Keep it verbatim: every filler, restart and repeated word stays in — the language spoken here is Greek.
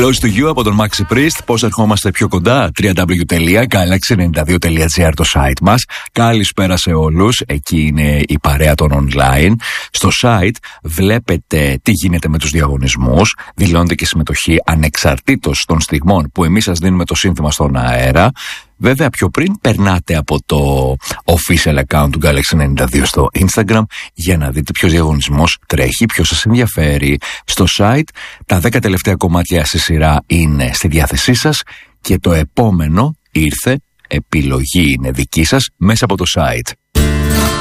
Close to you από τον Maxi Priest. Πώς ερχόμαστε πιο κοντά? double-u double-u double-u τελεία galaxy ενενήντα δύο τελεία τζι άρ το site μας. Καλησπέρα σε όλους. Εκεί είναι η παρέα των online. Στο site βλέπετε τι γίνεται με τους διαγωνισμούς. Δηλώνετε και συμμετοχή ανεξαρτήτως των στιγμών που εμείς σας δίνουμε το σύνθημα στον αέρα. Βέβαια, πιο πριν περνάτε από το official account του Galaxy ενενήντα δύο στο Instagram για να δείτε ποιος διαγωνισμός τρέχει, ποιος σας ενδιαφέρει. Στο site τα δέκα τελευταία κομμάτια στη σειρά είναι στη διάθεσή σας και το επόμενο ήρθε, επιλογή είναι δική σας μέσα από το site.